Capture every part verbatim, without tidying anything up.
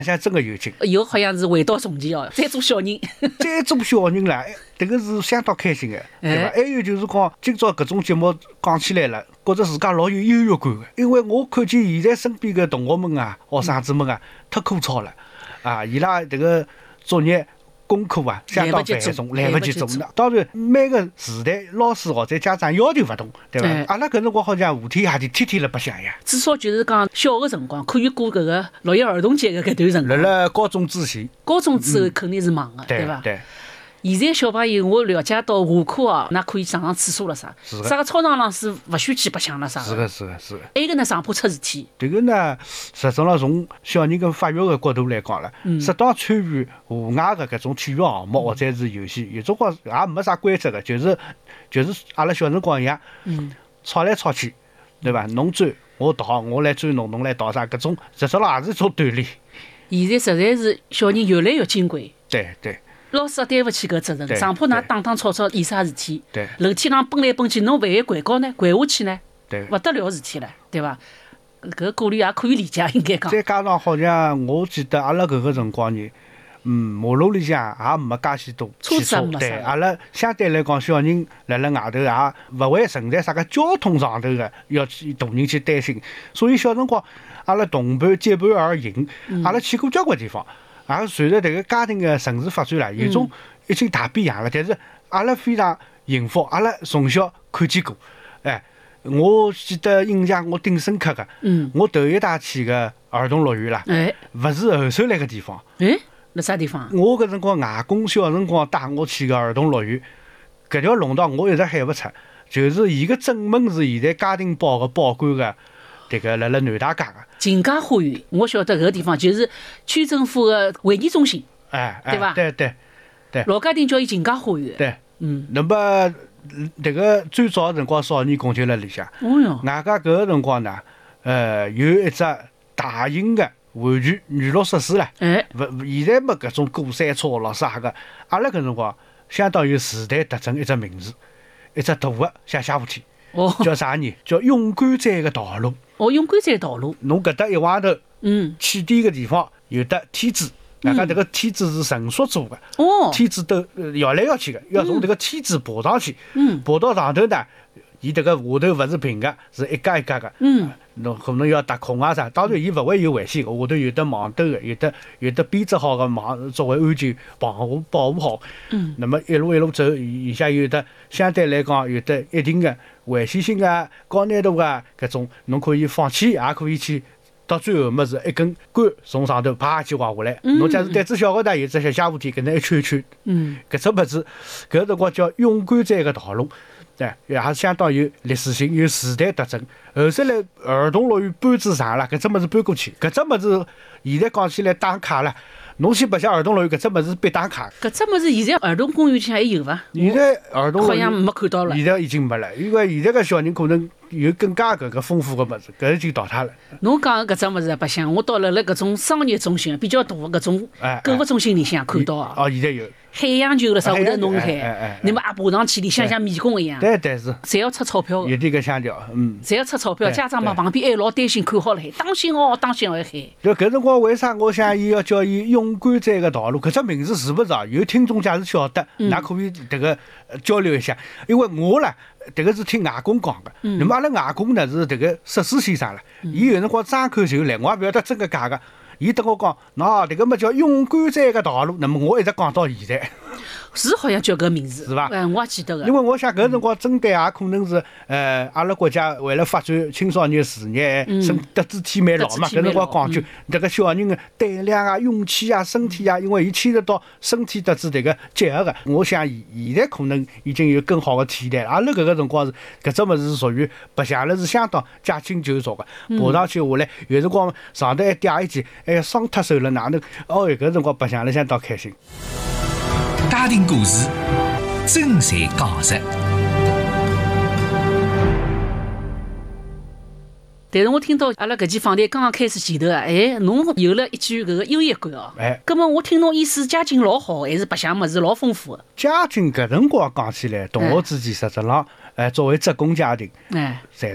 像真的有劲。 以后好像是回到从前哦，再做小人， 再做小人了，这个是相当开心的，对吧？还有就是讲，今朝搿种节目讲起来了，觉着自家老有优越感的，因为我看见现在身边的同学们啊、学生子们啊，太枯燥了啊，伊拉这个作业。功课啊，相当繁重，来不及做。当然，每个时代老师或者家长要求勿同，对伐？阿拉搿辰光好像五天夜天，天天辣白相呀。 至少就是讲小个辰光可以过搿个六一儿童节的搿段辰光。 辣辣高中之前， 高中之后肯定是忙的，对伐？ 对。 现在小朋友，我了解到下课哦，那可以上上厕所了啥？啥个操场上是勿许去白相了啥？ 是个是个是个。 还有个呢，上铺出事体。 这个呢，实际上从小人跟发育的角度来讲了，适当参与户外的搿种体育项目或者是游戏，有种光也没啥规则的，就是就是阿拉小辰光一样，吵来吵去，对伐？侬追我逃，我来追侬，侬来逃啥？搿种实际上也是一种锻炼。 现在实在是小人越来越金贵。 对对。 老师也担勿起搿责任，上铺㑚打打吵吵有啥事体？楼梯上奔来奔去，侬万一掼高呢？掼下去呢？勿得了事体了，对伐？搿顾虑也可以理解，应该讲。 再加上好像我记得阿拉搿个辰光呢，嗯，马路里向也没介许多汽车，对，阿拉相对来讲，小人辣辣外头也勿会存在啥个交通上头个要去大人去担心，所以小辰光阿拉同伴结伴而行，阿拉去过交关地方。也随着这个家庭的城市发展了，有种已经大变样了。但是阿拉非常幸福，阿拉从小看见过。哎，我记得印象我挺深刻的。嗯。我头一趟去个儿童乐园啦，哎，勿是后首来个地方。 哎，那啥地方？ 我搿辰光外公小辰光带我去个儿童乐园，搿条弄堂我一直喊勿出，就是伊个正门是现在家庭报个报馆个。这个辣辣南大街个锦家花园，我晓得搿个地方就是区政府个会议中心， 哎， 对伐？ 对对对。 老家庭叫伊锦家花园。 对， 嗯。 那么这个最早个辰光，少年宫就辣里向。 哦哟。 外加搿个辰光呢，呃，有一只大型个玩具娱乐设施唻。哎。勿，现在没搿种过山车咯啥个，阿拉搿辰光相当有时代特征一只名字，一只大个像斜扶梯。哦。叫啥呢？叫勇敢站个道路。 哦，勇敢站道路， 侬搿搭一往头，嗯，起点个地方有得梯子，外加迭个梯子是绳索做的，哦，梯子都摇来摇去的，要从迭个梯子爬上去，嗯，爬到上头呢，伊迭个下头勿是平个，是一格一格个，嗯，侬可能要踏空啊啥，当然伊勿会有危险个，下头有得网兜个，有得有得编织好个网作为安全保护保护好，嗯，那么一路一路走，以下有得相对来讲有得一定个。危险性啊，高难度啊，搿种侬可以放弃，也可以去，到最后么是一根杆从上头啪去滑下来。侬假如胆子小个呢，有只小斜扶梯，搿能一圈一圈。嗯。搿只物事，搿辰光叫勇敢站个道路，对，也是相当有历史性、有时代特征。后首来儿童乐园搬子上了，搿只物事搬过去，搿只物事现在讲起来打卡了。侬去白相儿童乐园，搿只物事必打卡。 搿只物事现在儿童公园里向还有伐？ 现在儿童好像没看到了。 现在已经没了，因为现在个小人可能有更加搿个丰富个物事，搿已经淘汰了。 侬讲搿只物事白相，我到了辣搿种商业中心比较大个搿种购物中心里向看到啊。 哦，现在有。 海洋球了啥下头弄海，你们也爬上去里向像迷宫一样。 对对是。 侪要出钞票。 有点个腔调，嗯。 侪要出钞票，家长嘛旁边还老担心，看好了海，当心哦，当心哦海。 就搿辰光为啥我想伊要叫伊勇敢站个道路？搿只名字是勿是啊？有听众假如晓得，㑚可以迭个交流一下。因为我啦，迭个是听外公讲个。那么阿拉外公呢是迭个设施先生了，伊有辰光张口就来，我也勿晓得真个假个。伊跟我讲，喏，迭个么叫勇敢站个道路，那么我一直讲到现在。 是好像叫搿名字， 是伐？ 嗯，我也记得个。 因为我想搿辰光针对也可能是，呃，阿拉国家为了发展青少年事业，身德智体美劳嘛，搿辰光讲究迭个小人个胆量啊、勇气啊、身体啊，因为伊牵涉到身体德智迭个结合个。我想现在可能已经有更好个替代了。阿拉搿个辰光是搿只物事是属于白相了是相当驾轻就熟个，爬上去下来，有辰光上头还嗲一记，还要伤脱手了哪能？哦，搿辰光白相了相当开心。 家庭故事，真侪讲实。 但是我听到阿拉搿期访谈刚刚开始前头啊，哎，侬有了一句搿个优越感哦。哎。葛末我听侬意思，家境老好，还是白相物事老丰富的。 家境搿辰光讲起来，同学之间实质上，哎，作为职工家庭，哎，侪是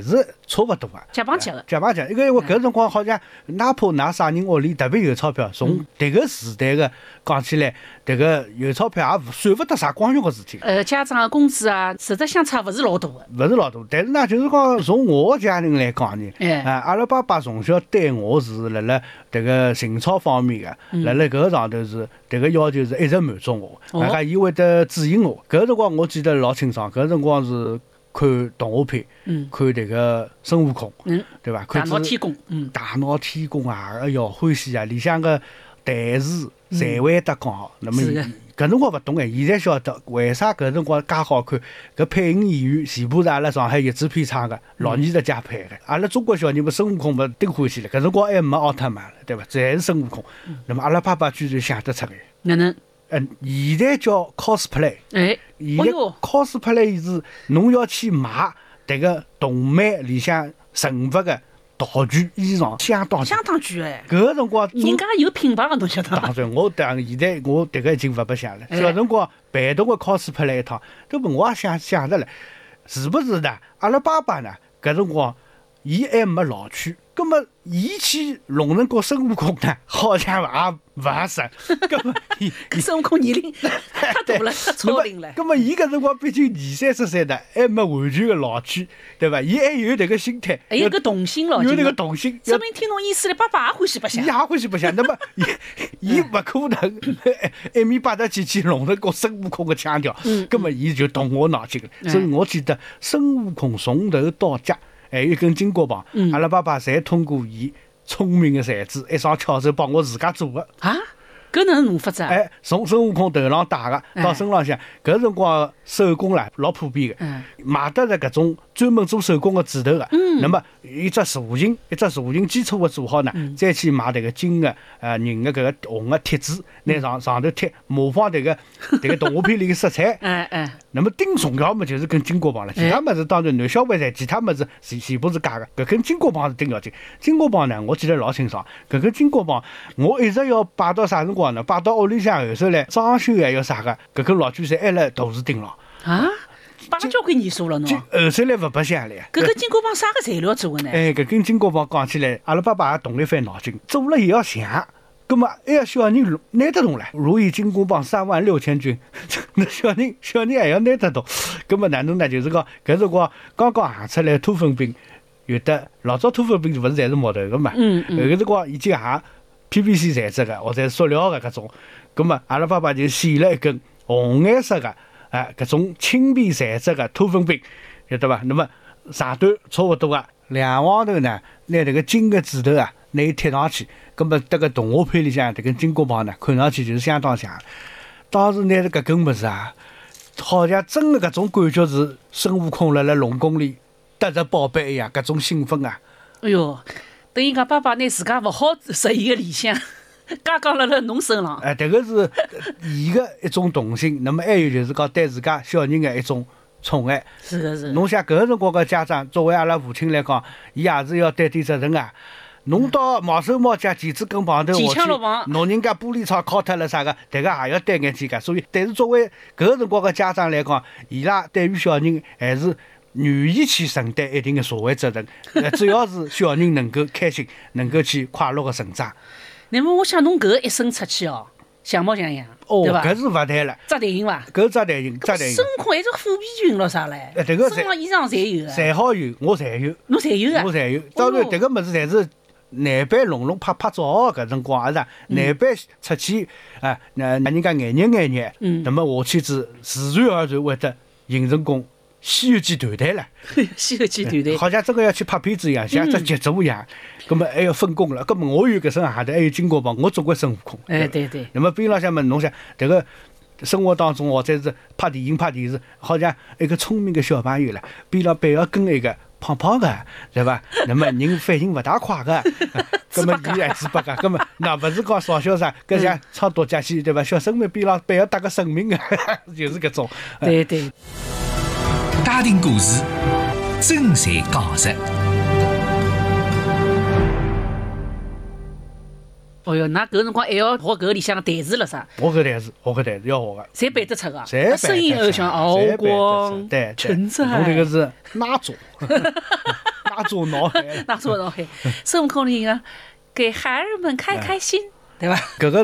差勿多个， 结棒结个， 结棒结。因为我搿辰光好像，哪怕㑚啥人屋里特别有钞票，从迭个时代个讲起来，迭个有钞票也算勿得啥光荣个事体。 呃，家长个工资啊，实质相差勿是老大个， 勿是老大。但是呢，就是讲从我个家庭来讲呢， 哎， 啊，阿拉爸爸从小对我是辣辣迭个情操方面个，辣辣搿个上头是迭个要求是一直满足我，啊，伊会得指引我。搿辰光我记得老清爽，搿辰光是。看动画片，嗯，看迭个孙悟空，嗯，对伐？看大闹天宫，嗯， 大闹天宫啊，哎哟，欢喜啊！里向个台词侪会得讲好。那么搿辰光勿懂哎，现在晓得为啥搿辰光介好看？搿配音演员全部是阿拉上海译制片厂个老艺术家配个。阿拉中国小人勿孙悟空勿顶欢喜了，搿辰光还没奥特曼了，对伐？侪是孙悟空。那么阿拉爸爸居然想得出来， 哪能？ 嗯，现在叫 cosplay， 哎， 现在 cosplay 是侬要去买迭个动漫里向人物个道具、衣裳，相当相当贵哎。 搿个辰光， 人家有品牌个，侬晓得伐？ 当然，我当现在我迭个已经勿白相了。小辰光陪同个 cosplay 一趟，搿么我也想想着了，是不是呢？阿拉爸爸呢？搿辰光伊还没老去。葛么，伊去弄成个孙悟空呢，好像也勿合适。葛么，伊孙悟空年龄太大了，太超龄了。 葛么，伊搿辰光毕竟二三十岁呢，还没完全个老去，对伐？伊还有迭个心态， 还有个童心咯， 有迭个童心。 说明听侬意思了，爸爸也欢喜白相， 伊也欢喜白相。那么，伊伊勿可能一米八十几去弄成个孙悟空个腔调。葛么，伊就动我脑筋了。所以我记得孙悟空从头到脚。还有一根金箍棒，嗯、阿拉爸爸侪通过伊聪明的才智，一双巧手帮我自家做的。 啊，搿能弄法子啊？ 哎，从孙悟空头上戴个到身浪向，搿辰光手工啦老普遍的，嗯、买得着搿种专门做手工的指头的。嗯，那么一只雏形，一只雏形基础的做好呢，嗯、再去买迭个金的、呃银的搿个红的贴纸，拿上上头贴，模仿迭个迭个动画片里的色彩。 哎哎。 那么顶重要么就是根金箍棒了，其他么子当然男小孩噻，其他么子全全部是假的。搿根金箍棒是顶要紧。金箍棒呢，我记得老清爽。搿根金箍棒我一直要摆到啥辰光呢？摆到屋里向后头来装修还要啥个？搿根老句侪挨了大树顶了。 啊？摆了交关年数了侬。 后头来勿白相了。 搿根金箍棒啥个材料做的呢？ 哎，搿根金箍棒讲起来，阿拉爸爸也动了一番脑筋，做了也要像。葛么，哎呀，小人拿得动唻！如意金箍棒三万六千钧，那小人小人还要拿得动。葛么哪能呢？就是讲搿辰光刚刚行出来拖粪冰，有的老早拖粪冰勿是侪是木头个嘛？嗯嗯。搿辰光已经行 P V C 材质个，或者是塑料个搿种。葛么阿拉爸爸就选了一根红颜色个，哎，搿种轻便材质个拖粪冰，晓得伐？那么长短差勿多个，两旁头呢，拿迭个金个指头啊，拿伊贴上去。咁么，迭个动画片里向迭根金箍棒呢，看上去就是相当像。当时拿着搿根物事啊，好像真的搿种感觉是孙悟空辣辣龙宫里得着宝贝一样，搿种兴奋啊！ 哎哟，等于讲爸爸拿自家勿好实现个理想，刚刚辣辣侬身上。 哎，迭个是伊个一种童心。那么还有就是讲对自家小人的一种宠爱。 是个是。 侬想搿个辰光个家长，作为阿拉父亲来讲，伊也是要担点责任啊。侬到毛手毛脚钳子根旁头下去，弄人家玻璃窗敲脱了啥个，迭个也要担眼睛个。所以，但是作为搿个辰光个家长来讲，伊拉对于小人还是愿意去承担一定的社会责任。只要是小人能够开心，能够去快乐个成长。 那么，我想侬搿一生出去哦，像模像样， 哦，搿是勿谈了。 扎台型伐？ 搿扎台型，扎台型。 孙悟空还是虎皮裙咯啥唻？ 呃，迭个身上衣裳侪有啊。 侪好有，我侪有。 侬侪有啊？ 我侪有。当然，迭个物事侪是。难办弄弄拍拍照搿辰光，是难办出去啊！那人家眼热眼热，嗯，那么下去子自然而然会得形成功《西游记》团队了。 《西游记》团队好像真个要去拍片子一样，像只剧组一样。咁么还要分工了。咁么我有搿身鞋头，还有金箍棒，我总归孙悟空。 哎，对对。 那么边浪向么，侬想迭个生活当中或者是拍电影、拍电视，好像一个聪明的小朋友了，边浪背后跟一个。胖胖的，对伐？那么人反应勿大快的，葛么伊还是不个，葛么那勿是讲少小啥，搿像唱独角戏，对伐？小生命边浪背后搭个生命的，就是搿种。 对对。 家庭故事，真侪讲实。 哦哟，那搿辰光还要学搿里向个台词了啥？ 学搿台词，学搿台词要学个。 侪背得出个。 侪背得出。 声音又像敖光、 对， 陈在。 侬迭个是哪种？哪大作闹海， 大作闹海。孙悟空里讲，给孩儿们开开心，对吧？ 搿个